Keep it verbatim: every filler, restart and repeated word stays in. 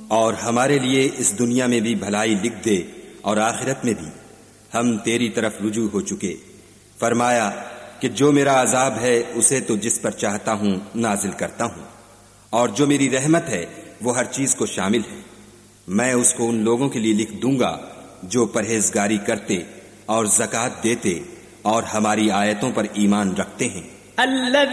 और हमारे लिए इस दुनिया में भी भलाई लिख दे और आखिरत में भी। हम तेरी तरफ रुजू हो चुके। फरमाया कि जो मेरा अजाब है उसे तो जिस पर चाहता हूं नाजिल करता हूं, और जो मेरी रहमत है वो हर चीज को शामिल है। मैं उसको उन लोगों के लिए लिख दूंगा जो परहेजगारी करते और ज़कात देते और हमारी आयतों पर ईमान रखते हैं।